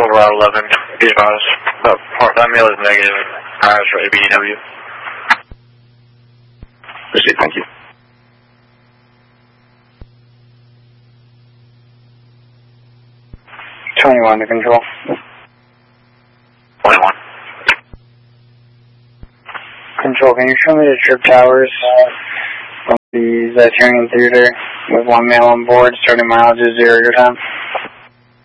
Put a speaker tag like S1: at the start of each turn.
S1: Control to Route 11, be advised. That mail is negative. Hires for ABEW.
S2: Proceed, thank you.
S3: $21 to control.
S1: 21.
S3: Control, can you show me the trip towers from the Zeturian Theater with one male on board, starting mileage 0 your time?